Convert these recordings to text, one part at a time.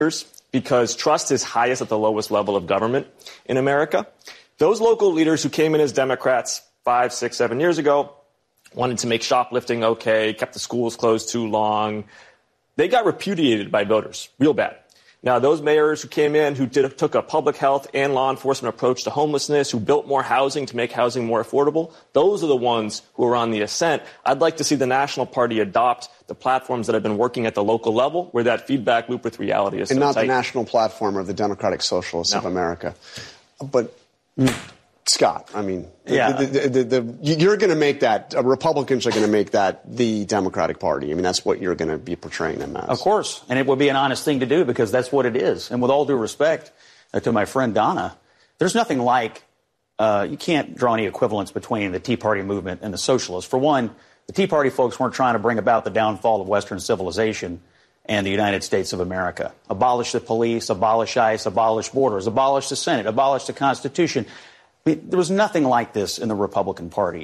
because trust is highest at the lowest level of government in America. Those local leaders who came in as Democrats 5, 6, 7 years ago wanted to make shoplifting okay, kept the schools closed too long. They got repudiated by voters real bad. Now, those mayors who came in who took a public health and law enforcement approach to homelessness, who built more housing to make housing more affordable, those are the ones who are on the ascent. I'd like to see the National Party adopt the platforms that have been working at the local level where that feedback loop with reality is so tight. And not the national platform of the Democratic Socialists of America. But, Scott, I mean, you're going to make that, Republicans are going to make that the Democratic Party. I mean, that's what you're going to be portraying them as. Of course. And it would be an honest thing to do because that's what it is. And with all due respect to my friend Donna, there's nothing like, you can't draw any equivalence between the Tea Party movement and the socialists. For one, the Tea Party folks weren't trying to bring about the downfall of Western civilization and the United States of America. Abolish the police, abolish ICE, abolish borders, abolish the Senate, abolish the Constitution. I mean, there was nothing like this in the Republican Party.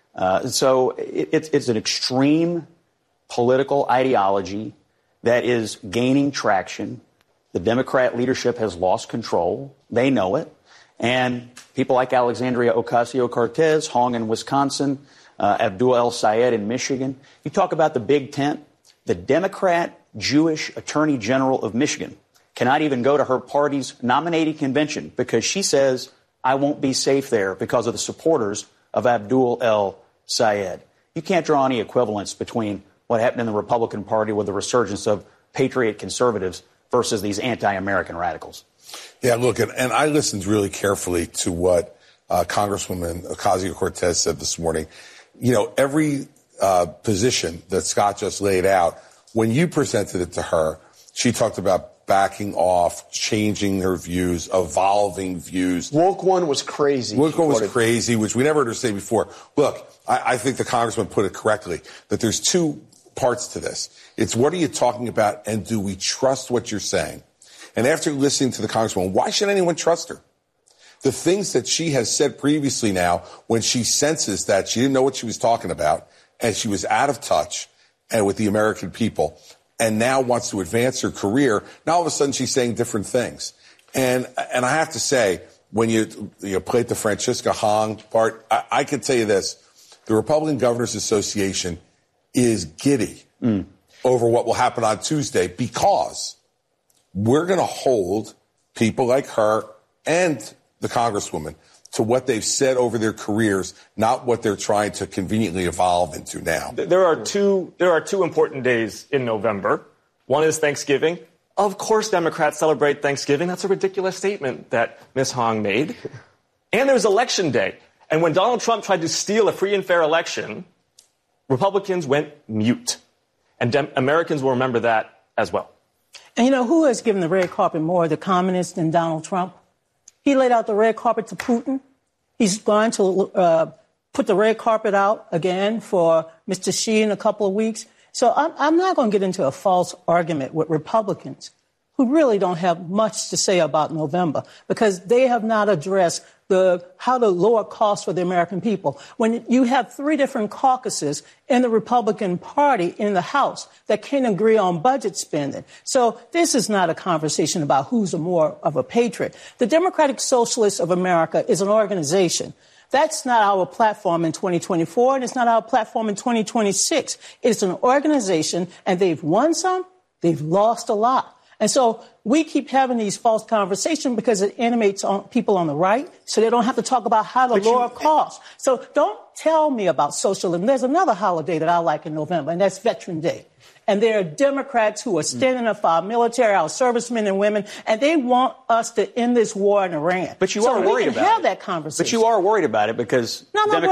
So it's an extreme political ideology that is gaining traction. The Democrat leadership has lost control. They know it. And people like Alexandria Ocasio-Cortez, Hong in Wisconsin, Abdul El-Sayed in Michigan. You talk about the Big Tent. The Democrat Jewish Attorney General of Michigan cannot even go to her party's nominating convention because she says, I won't be safe there because of the supporters of Abdul El-Sayed. You can't draw any equivalence between what happened in the Republican Party with the resurgence of patriot conservatives versus these anti-American radicals. Yeah, look, and I listened really carefully to what Congresswoman Ocasio-Cortez said this morning. You know, every position that Scott just laid out, when you presented it to her, she talked about backing off, changing her views, evolving views. Woke one was crazy. Woke one was crazy, which we never heard her say before. Look, I think the congressman put it correctly, that there's two parts to this. It's what are you talking about, and do we trust what you're saying? And after listening to the congresswoman, why should anyone trust her? The things that she has said previously now, when she senses that she didn't know what she was talking about, and she was out of touch and with the American people, and now wants to advance her career, now all of a sudden she's saying different things. And I have to say, when you played the Francisca Hong part, I can tell you this. The Republican Governors Association is giddy over what will happen on Tuesday because we're going to hold people like her and the Congresswoman to what they've said over their careers, not what they're trying to conveniently evolve into now. There are two important days in November. One is Thanksgiving. Of course Democrats celebrate Thanksgiving. That's a ridiculous statement that Ms. Hong made. And there's Election Day. And when Donald Trump tried to steal a free and fair election, Republicans went mute. And Americans will remember that as well. And you know, who has given the red carpet more, the communists than Donald Trump? He laid out the red carpet to Putin. He's going to put the red carpet out again for Mr. Xi in a couple of weeks. So I'm not going to get into a false argument with Republicans who really don't have much to say about November because they have not addressed how to lower costs for the American people. When you have three different caucuses in the Republican Party in the House that can't agree on budget spending. So this is not a conversation about who's more of a patriot. The Democratic Socialists of America is an organization. That's not our platform in 2024, and it's not our platform in 2026. It's an organization, and they've won some, they've lost a lot. And so we keep having these false conversations because it animates people on the right, so they don't have to talk about how to lower costs. So don't tell me about socialism. There's another holiday that I like in November, and that's Veteran Day. And there are Democrats who are standing up for our military, our servicemen and women, and they want us to end this war in Iran. But you are worried about it. So we can have that conversation. But you are worried about it because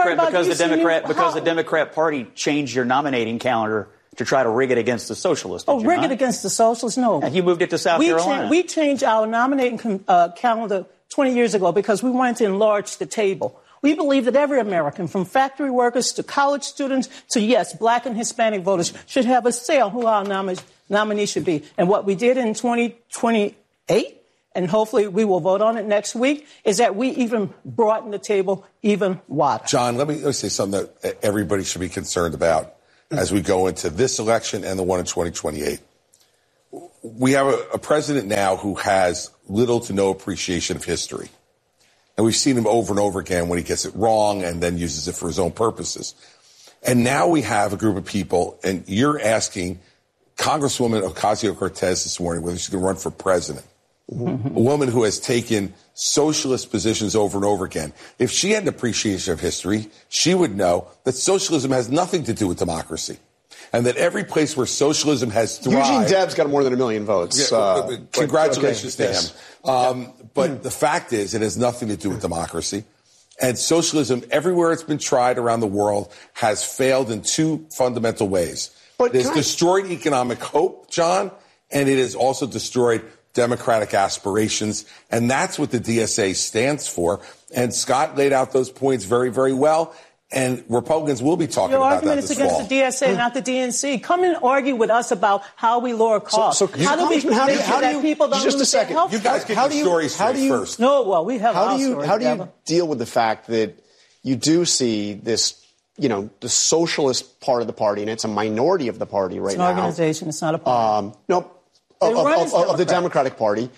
the Democrat Party changed your nominating calendar to try to rig it against the socialists. Oh, rig it against the socialists? No. And you moved it to South Carolina. We changed our nominating calendar 20 years ago because we wanted to enlarge the table. We believe that every American, from factory workers to college students to, yes, black and Hispanic voters, should have a say on who our nominee should be. And what we did in 2028, and hopefully we will vote on it next week, is that we even broaden the table even wider. John, let me say something that everybody should be concerned about as we go into this election and the one in 2028. we have a president now who has little to no appreciation of history. And we've seen him over and over again when he gets it wrong and then uses it for his own purposes. And now we have a group of people, and you're asking Congresswoman Ocasio-Cortez this morning whether she's going to run for president. Mm-hmm. A woman who has taken socialist positions over and over again. If she had an appreciation of history, she would know that socialism has nothing to do with democracy. And that every place where socialism has thrived... Eugene Debs got more than 1 million votes. Congratulations to him. But the fact is, it has nothing to do with democracy. And socialism, everywhere it's been tried around the world, has failed in two fundamental ways. It has destroyed economic hope, John, and it has also destroyed democratic aspirations. And that's what the DSA stands for. And Scott laid out those points very, very well. And Republicans will be talking about that this fall. Your argument is against the DSA, not the DNC. Come and argue with us about how we lower costs. How do we make sure that people don't lose their health care? You guys get your story straight first. No, well, we have our story. How do you deal with the fact that you do see this, the socialist part of the party, and it's a minority of the party right now. It's an organization. It's not a party. Of the Democratic Party.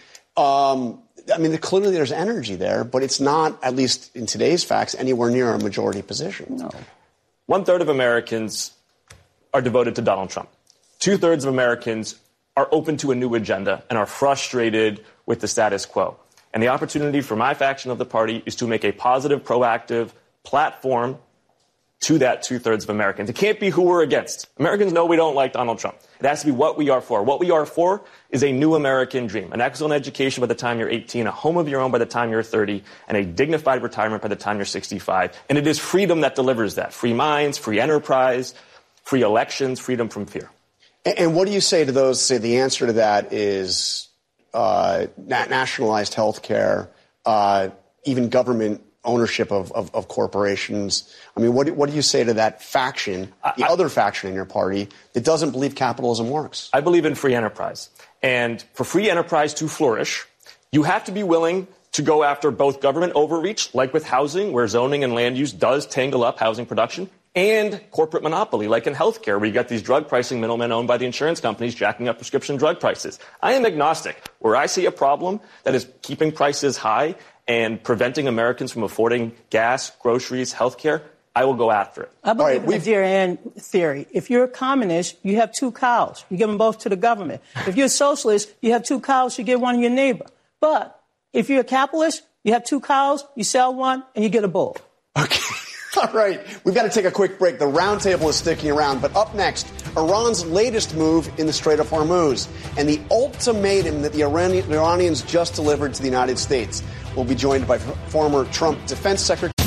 Clearly there's energy there, but it's not, at least in today's facts, anywhere near a majority position. No. 1/3 of Americans are devoted to Donald Trump. 2/3 of Americans are open to a new agenda and are frustrated with the status quo. And the opportunity for my faction of the party is to make a positive, proactive platform to that 2/3 of Americans. It can't be who we're against. Americans know we don't like Donald Trump. It has to be what we are for. What we are for is a new American dream, an excellent education by the time you're 18, a home of your own by the time you're 30, and a dignified retirement by the time you're 65. And it is freedom that delivers that. Free minds, free enterprise, free elections, freedom from fear. And what do you say to those say the answer to that is nationalized health care, even government ownership of corporations? What do you say to that faction, the other faction in your party, that doesn't believe capitalism works? I believe in free enterprise. And for free enterprise to flourish, you have to be willing to go after both government overreach, like with housing, where zoning and land use does tangle up housing production, and corporate monopoly, like in healthcare, where you got these drug pricing middlemen owned by the insurance companies jacking up prescription drug prices. I am agnostic. Where I see a problem that is keeping prices high and preventing Americans from affording gas, groceries, healthcare, I will go after it. I believe in the dear Ann theory. If you're a communist, you have two cows. You give them both to the government. If you're a socialist, you have two cows, you give one to your neighbor. But if you're a capitalist, you have two cows, you sell one, and you get a bull. Okay. All right. We've got to take a quick break. The roundtable is sticking around. But up next, Iran's latest move in the Strait of Hormuz and the ultimatum that the Iranians just delivered to the United States. We'll be joined by former Trump Defense Secretary